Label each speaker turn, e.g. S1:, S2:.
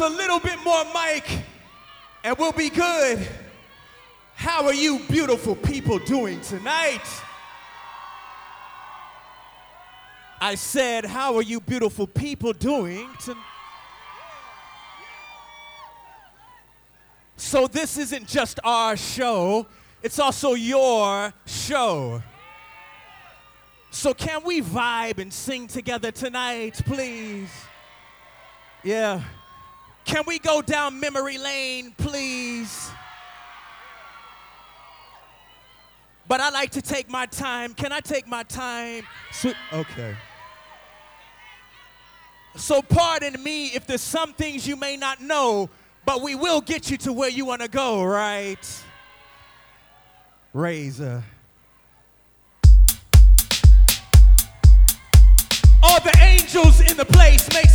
S1: a little bit more mic and we'll be good. How are you beautiful people doing tonight? I said, how are you beautiful people doing tonight? So this isn't just our show, it's also your show. So can we vibe and sing together tonight, please? Yeah. Can we go down memory lane, please? But I like to take my time. Can I take my time? Okay. So pardon me if there's some things you may not know, but we will get you to where you want to go, right? Razor. All the angels in the place, make